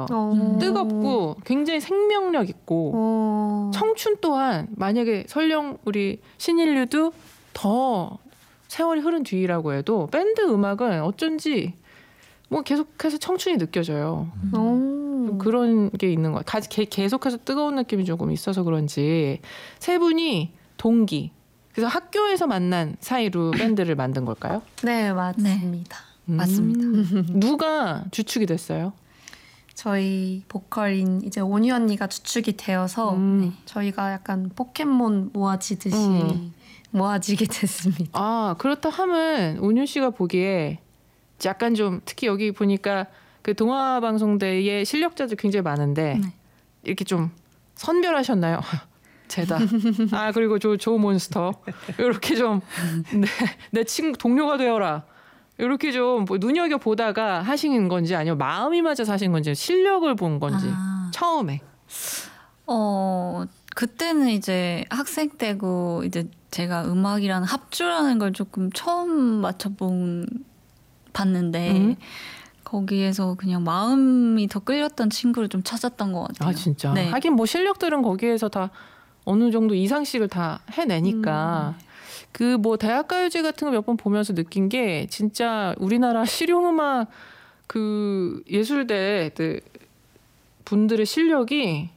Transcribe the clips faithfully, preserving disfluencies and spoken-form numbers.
오. 뜨겁고 굉장히 생명력 있고 오. 청춘 또한 만약에 설령 우리 신인류도 더 세월이 흐른 뒤라고 해도 밴드 음악은 어쩐지 뭐 계속해서 청춘이 느껴져요. 오. 그런 게 있는 것 같아요. 계속해서 뜨거운 느낌이 조금 있어서 그런지 세 분이 동기. 그래서 학교에서 만난 사이로 밴드를 만든 걸까요? 네, 맞습니다. 음. 맞습니다. 누가 주축이 됐어요? 저희 보컬인 이제 온유 언니가 주축이 되어서 음. 저희가 약간 포켓몬 모아지듯이 음. 모아지게 됐습니다. 아, 그렇다 하면 온유 씨가 보기에 약간 좀 특히 여기 보니까 그 동아방송대의 실력자들 굉장히 많은데 네. 이렇게 좀 선별하셨나요? 제다. 아, 그리고 조, 조 몬스터. 이렇게 좀 내, 내 친구 동료가 되어라. 이렇게 좀 눈여겨보다가 하신 건지 아니면 마음이 맞아서 하신 건지 실력을 본 건지 아. 처음에. 어, 그때는 이제 학생 때고 이제 제가 음악이라는 합주라는 걸 조금 처음 맞춰본 봤는데 음. 거기에서 그냥 마음이 더 끌렸던 친구를 좀 찾았던 것 같아요. 아, 진짜. 네. 하긴 뭐 실력들은 거기에서 다 어느 정도 이상씩을 다 해내니까. 음. 그 뭐 대학가요제 같은 거 몇 번 보면서 느낀 게 진짜 우리나라 실용음악 그 예술대 분들의 실력이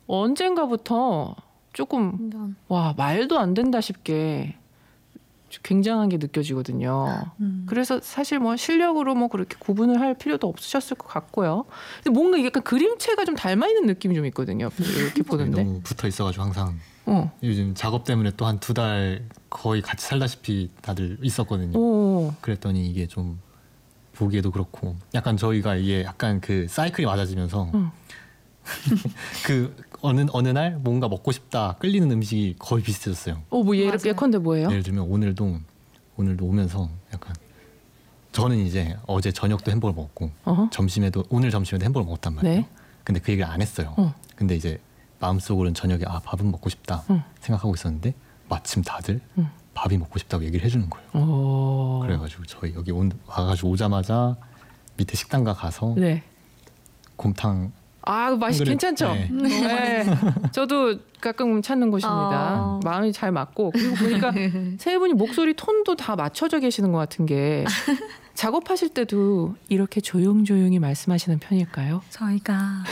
언젠가부터 조금 와 말도 안 된다 싶게 굉장한 게 느껴지거든요. 음. 그래서 사실 뭐 실력으로 뭐 그렇게 구분을 할 필요도 없으셨을 것 같고요. 근데 뭔가 약간 그림체가 좀 닮아 있는 느낌이 좀 있거든요. 이렇게 보는데. 너무 붙어 있어가지고 항상 어. 요즘 작업 때문에 또 한 두 달 거의 같이 살다시피 다들 있었거든요. 오. 그랬더니 이게 좀 보기에도 그렇고 약간 저희가 이게 약간 그 사이클이 맞아지면서 응. 그 어느 어느 날 뭔가 먹고 싶다 끌리는 음식이 거의 비슷해졌어요. 어, 뭐 예를 맞아요. 예컨대 뭐예요? 예를 들면 오늘도 오늘도 오면서 약간 저는 이제 어제 저녁도 햄버거 먹었고 어허. 점심에도 오늘 점심에도 햄버거 먹었단 말이에요. 네. 근데 그 얘기를 안 했어요. 어. 근데 이제 마음속으로는 저녁에 아 밥은 먹고 싶다 응. 생각하고 있었는데 마침 다들 응. 밥이 먹고 싶다고 얘기를 해주는 거예요. 오. 그래가지고 저희 여기 온, 와가지고 오자마자 밑에 식당가 가서 네. 곰탕 아, 맛이 그래, 괜찮죠? 네. 네. 저도 가끔 찾는 곳입니다. 어. 마음이 잘 맞고. 그리고 보니까 세 분이 목소리 톤도 다 맞춰져 계시는 것 같은 게 작업하실 때도 이렇게 조용조용히 말씀하시는 편일까요? 저희가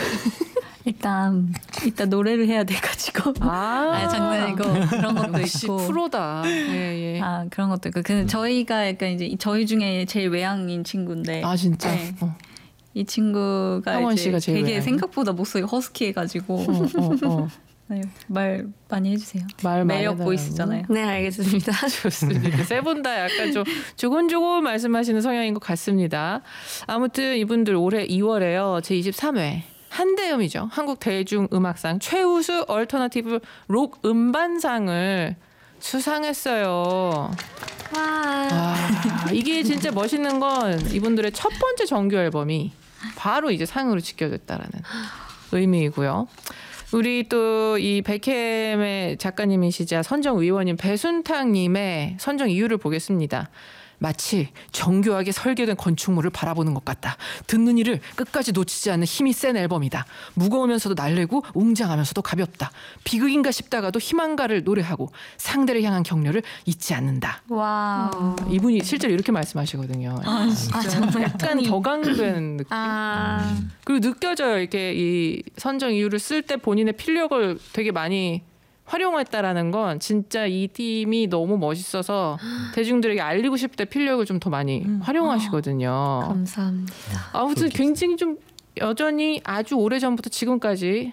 일단 일단 노래를 해야 돼가지고 아, 아, 장난이고 그런 것도 역시 있고 프로다. 예, 예. 아 그런 것도 있고 그 저희가 약간 이제 저희 중에 제일 외향인 친구인데 아, 진짜? 네. 어. 이 친구가 하원 이제 씨가 제일 되게 외향인? 생각보다 목소리가 허스키해가지고 어, 어, 어. 네, 말 많이 해주세요. 말 많이 매력 해달라고. 보이스잖아요. 네, 알겠습니다. 좋습니다. 세 분 다 약간 좀 조곤조곤 말씀하시는 성향인 것 같습니다. 아무튼 이분들 올해 이월에요. 제이십삼 회 한대음이죠. 한국 대중음악상 최우수 얼터너티브 록 음반상을 수상했어요. 와. 아, 이게 진짜 멋있는 건 이분들의 첫 번째 정규 앨범이 바로 이제 상으로 지켜졌다라는 의미이고요. 우리 또 이 백캠의 작가님이시자 선정위원님 배순탁님의 선정 이유를 보겠습니다. 마치 정교하게 설계된 건축물을 바라보는 것 같다. 듣는 이를 끝까지 놓치지 않는 힘이 센 앨범이다. 무거우면서도 날래고 웅장하면서도 가볍다. 비극인가 싶다가도 희망가를 노래하고 상대를 향한 격려를 잊지 않는다. 와. 이분이 실제로 이렇게 말씀하시거든요. 아 진짜. 약간 격앙된 느낌. 아. 그리고 느껴져요. 이렇게 이 선정 이유를 쓸 때 본인의 필력을 되게 많이 활용했다라는 건 진짜 이 팀이 너무 멋있어서 대중들에게 알리고 싶을 때 필력을 좀 더 많이 음. 활용하시거든요. 감사합니다. 아무튼 굉장히 좀 여전히 아주 오래전부터 지금까지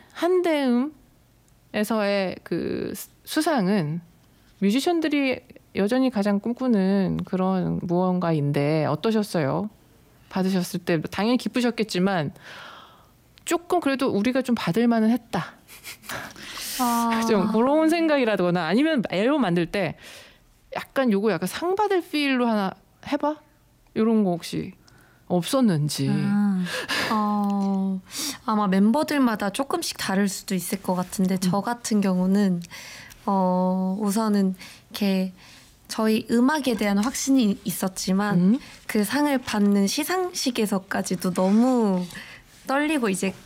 한대음에서의 그 수상은 뮤지션들이 여전히 가장 꿈꾸는 그런 무언가인데 어떠셨어요? 받으셨을 때 당연히 기쁘셨겠지만 조금 그래도 우리가 좀 받을 만은 했다. 아. 좀 그런 생각이라거나 아니면 앨범 만들 때 약간 요거 약간 상 받을 필로 하나 해봐? 이런 거 혹시 없었는지. 아, 어, 아마 멤버들마다 조금씩 다를 수도 있을 것 같은데 저 같은 경우는 어, 우선은 이렇게 저희 음악에 대한 확신이 있었지만 음? 그 상을 받는 시상식에서까지도 너무 떨리고 이제